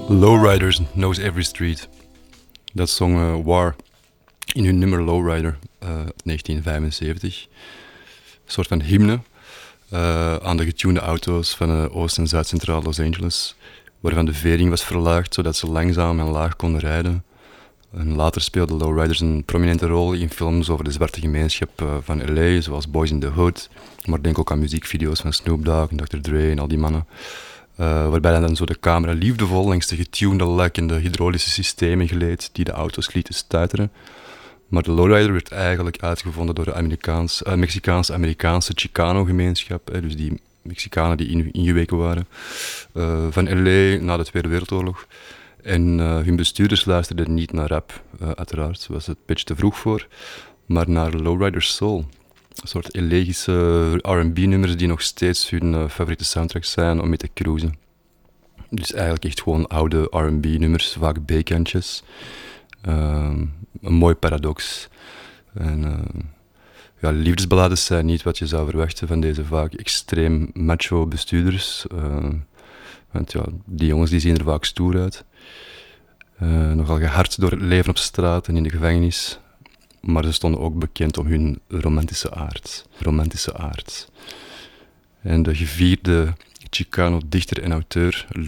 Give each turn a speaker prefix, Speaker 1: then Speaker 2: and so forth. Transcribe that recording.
Speaker 1: Lowriders knows every street. Dat zong War in hun nummer Lowrider 1975. Een soort van hymne aan de getunede auto's van Oost- en Zuid-Centraal Los Angeles, waarvan de vering was verlaagd zodat ze langzaam en laag konden rijden. En later speelden Lowriders een prominente rol in films over de zwarte gemeenschap van LA, zoals Boys in the Hood. Maar denk ook aan muziekvideo's van Snoop Dogg en Dr. Dre en al die mannen. Waarbij dan zo de camera liefdevol langs de getunede lekkende hydraulische systemen gleed die de auto's lieten stuiteren. Maar de Lowrider werd eigenlijk uitgevonden door de Mexicaans-Amerikaanse Chicano-gemeenschap. Dus die Mexicanen die ingeweken waren van LA na de Tweede Wereldoorlog. En hun bestuurders luisterden niet naar rap, uiteraard. Was het een beetje te vroeg voor. Maar naar Lowrider Soul. Een soort elegische R&B-nummers die nog steeds hun favoriete soundtracks zijn om mee te cruisen. Dus eigenlijk echt gewoon oude R&B-nummers, vaak B-kantjes. Een mooi paradox. En liefdesballades zijn niet wat je zou verwachten van deze vaak extreem macho bestuurders. Want ja, die jongens die zien er vaak stoer uit. Nogal gehard door het leven op straat en in de gevangenis. Maar ze stonden ook bekend om hun romantische aard. En de gevierde Chicano dichter en auteur